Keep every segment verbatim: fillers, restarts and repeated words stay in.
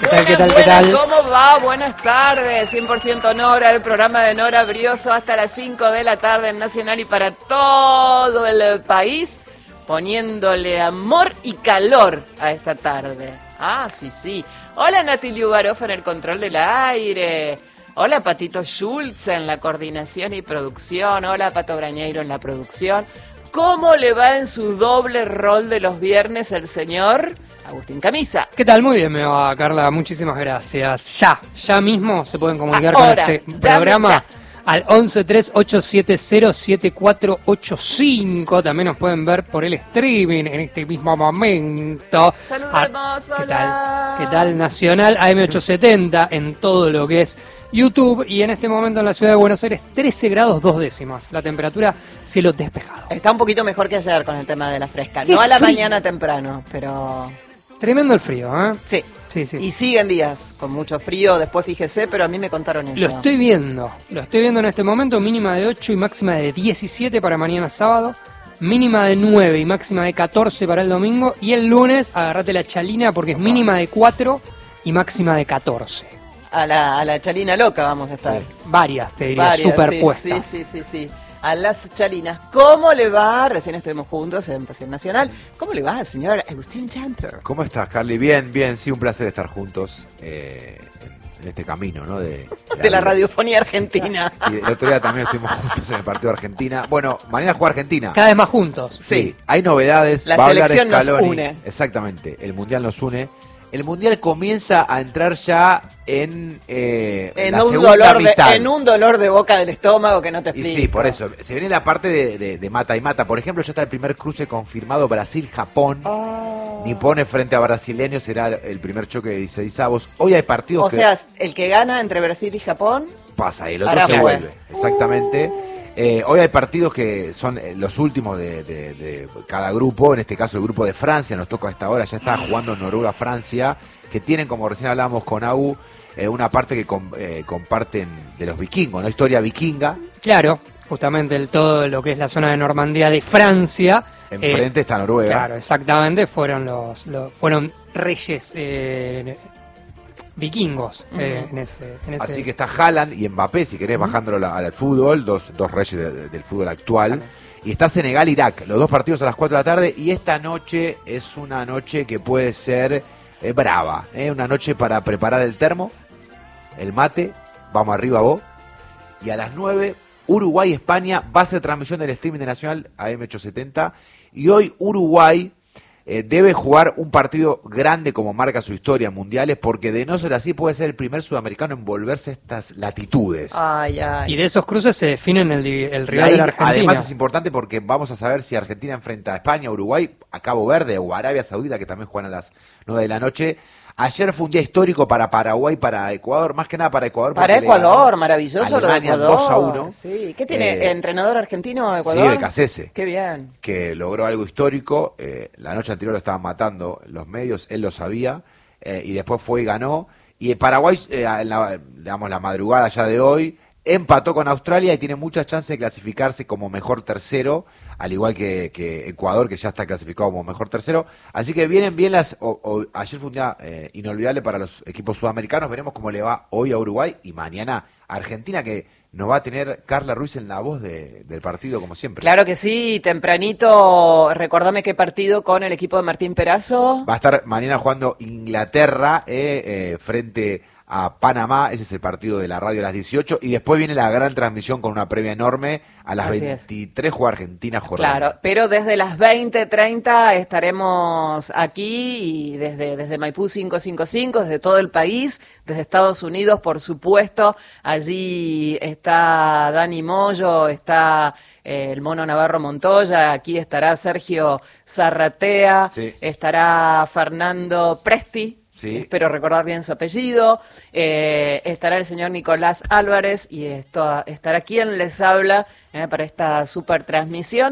¿Qué tal, qué tal, qué tal? ¿Cómo va? Buenas tardes. cien por ciento Nora, el programa de Nora Brioso hasta las cinco de la tarde en Nacional y para todo el país, poniéndole amor y calor a esta tarde. Ah, sí, sí. Hola Nati Liubarov en el control del aire. Hola Patito Schultz en la coordinación y producción. Hola Pato Brañeiro en la producción. ¿Cómo le va en su doble rol de los viernes el señor Agustín Camisa? ¿Qué tal? Muy bien me va, Carla. Muchísimas gracias. Ya, ya mismo se pueden comunicar Ahora, con este programa ya. al once tres ocho siete cero siete cuatro ocho cinco. También nos pueden ver por el streaming en este mismo momento. Saludemos, ah, ¿Qué hola. tal? ¿Qué tal? Nacional A M ochocientos setenta en todo lo que es YouTube, y en este momento en la ciudad de Buenos Aires trece grados dos décimas, la temperatura cielo despejado. Está un poquito mejor que ayer con el tema de la fresca, no a la mañana temprano, pero... Tremendo el frío, ¿eh? Sí. Sí, sí. Y siguen días con mucho frío, después fíjese, pero a mí me contaron eso. Lo estoy viendo, lo estoy viendo en este momento, mínima de ocho y máxima de diecisiete para mañana sábado, mínima de nueve y máxima de catorce para el domingo, y el lunes agarrate la chalina porque es mínima de cuatro y máxima de catorce. A la, a la chalina loca vamos a estar. Sí. Varias, te diría, Varias, superpuestas. Sí, sí, sí, sí, sí. A las chalinas. ¿Cómo le va? Recién estuvimos juntos en Pasión Nacional. ¿Cómo le va, señor Agustín Champer? ¿Cómo estás, Carly? Bien, bien, sí, un placer estar juntos eh, en, en este camino, ¿no? De, de, de la radiofonía argentina. Y el otro día también estuvimos juntos en el partido de Argentina. Bueno, mañana juega Argentina. Cada vez más juntos. Sí, sí. Hay novedades. La va selección a hablar Scaloni. Nos une. Exactamente, el Mundial nos une. El Mundial comienza a entrar ya en, eh, en la un segunda dolor mitad. De, en un dolor de boca del estómago que no te explico. Y sí, por eso. Se viene la parte de, de, de mata y mata. Por ejemplo, ya está el primer cruce confirmado Brasil-Japón. Oh. Nipone frente a brasileños será el primer choque de dieciseisavos. Hoy hay partidos o que... O sea, el que gana entre Brasil y Japón... Pasa, y el otro se vuelve. Exactamente. Eh, hoy hay partidos que son los últimos de, de, de cada grupo, en este caso el grupo de Francia, nos toca a esta hora, ya está jugando Noruega-Francia, que tienen, como recién hablábamos con Agu, eh, una parte que com, eh, comparten de los vikingos, ¿no? Historia vikinga. Claro, justamente el, todo lo que es la zona de Normandía de Francia. Enfrente eh, está Noruega. Claro, exactamente, fueron los, los fueron reyes... Eh, vikingos uh-huh. eh, en, ese, en ese... Así que está Haaland y Mbappé, si querés, uh-huh. bajándolo al fútbol, dos, dos reyes de, de, del fútbol actual. Uh-huh. Y está Senegal-Irak, los dos partidos a las cuatro de la tarde. Y esta noche es una noche que puede ser eh, brava, eh, una noche para preparar el termo, el mate, vamos arriba vos. Y a las nueve, Uruguay-España, va a ser transmisión del streaming de Nacional A M ochocientos setenta. Y hoy Uruguay... Eh, debe jugar un partido grande como marca su historia en mundiales, porque de no ser así puede ser el primer sudamericano en volverse a estas latitudes. Ay, ay. Y de esos cruces se definen el, el rival de la Argentina. Además es importante porque vamos a saber si Argentina enfrenta a España, Uruguay, a Cabo Verde o Arabia Saudita, que también juegan a las nueve de la noche. Ayer fue un día histórico para Paraguay, para Ecuador, más que nada para Ecuador. Para Ecuador, maravilloso lo de Ecuador. dos a uno. Sí. ¿Qué tiene? Eh, ¿Entrenador argentino Ecuador? Sí, Becasese. Qué bien. Que logró algo histórico. Eh, la noche anterior lo estaban matando los medios, él lo sabía. Eh, y después fue y ganó. Y Paraguay, eh, en la, digamos, la madrugada ya de hoy, empató con Australia y tiene muchas chances de clasificarse como mejor tercero, al igual que, que Ecuador, que ya está clasificado como mejor tercero. Así que vienen bien las... O, o, ayer fue un día eh, inolvidable para los equipos sudamericanos. Veremos cómo le va hoy a Uruguay y mañana a Argentina, que nos va a tener Carla Ruiz en la voz de, del partido, como siempre. Claro que sí, tempranito. Recordame qué partido con el equipo de Martín Perazo. Va a estar mañana jugando Inglaterra eh, eh, frente a Panamá. Ese es el partido de la radio a las dieciocho, y después viene la gran transmisión con una previa enorme a las Así veintitrés es. Juega Argentina Jordania. Claro, pero desde las veinte treinta estaremos aquí, y desde, desde Maipú quinientos cincuenta y cinco, desde todo el país, desde Estados Unidos, por supuesto. Allí está Dani Moyo, está eh, el Mono Navarro Montoya, aquí estará Sergio Zarratea, sí. estará Fernando Presti. Sí. Espero recordar bien su apellido. Eh, estará el señor Nicolás Álvarez y esto, estará quien les habla eh, para esta super transmisión.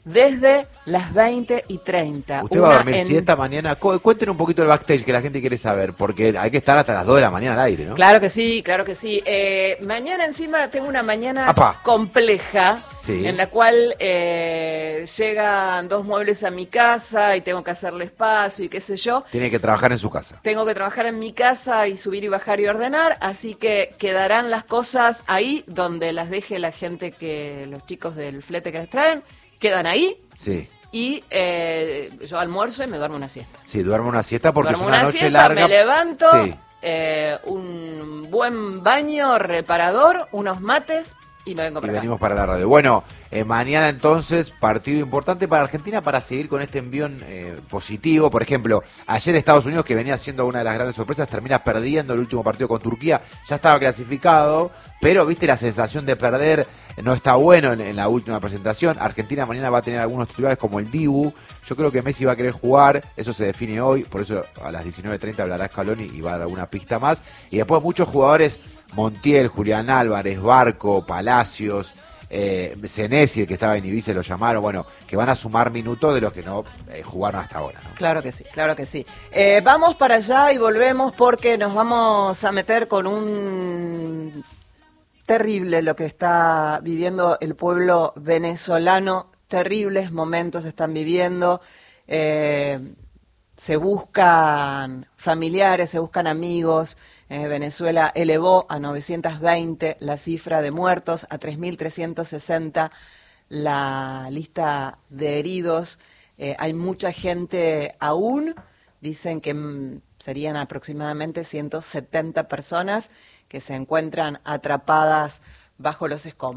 desde las veinte y treinta. Usted va a Una dormir en- siesta mañana. Cu- Cuéntenos un poquito el backstage que la gente quiere saber, porque hay que estar hasta las dos de la mañana al aire, ¿no? Claro que sí, claro que sí. Eh, mañana encima tengo una mañana Apa. compleja, Sí. en la cual eh, llegan dos muebles a mi casa y tengo que hacerle espacio y qué sé yo. Tiene que trabajar en su casa. Tengo que trabajar en mi casa y subir y bajar y ordenar, así que quedarán las cosas ahí donde las deje la gente, que los chicos del flete que les traen, quedan ahí Sí. y eh, yo almuerzo y me duermo una siesta. Sí, duerme una siesta porque Duermo es una, una noche siesta, larga. me levanto, Sí. eh, un buen baño reparador, unos mates y me vengo Y para acá. venimos para la radio. Bueno, eh, mañana entonces, partido importante para Argentina para seguir con este envión eh, positivo. Por ejemplo, ayer Estados Unidos, que venía siendo una de las grandes sorpresas, termina perdiendo el último partido con Turquía. Ya estaba clasificado, pero viste la sensación de perder no está bueno en, en la última presentación. Argentina mañana va a tener algunos titulares como el Dibu. Yo creo que Messi va a querer jugar, eso se define hoy, por eso a las diecinueve treinta hablará Scaloni y va a dar alguna pista más. Y después muchos jugadores, Montiel, Julián Álvarez, Barco, Palacios, eh, Senesi, el que estaba en Ibiza, lo llamaron, bueno, que van a sumar minutos de los que no eh, jugaron hasta ahora, ¿no? Claro que sí, claro que sí. Eh, vamos para allá y volvemos porque nos vamos a meter con un terrible lo que está viviendo el pueblo venezolano. Terribles momentos están viviendo. Eh, se buscan familiares, se buscan amigos. Eh, Venezuela elevó a novecientos veinte la cifra de muertos, a tres mil trescientos sesenta la lista de heridos. Eh, hay mucha gente aún, dicen que mm, serían aproximadamente ciento setenta personas que se encuentran atrapadas bajo los escombros.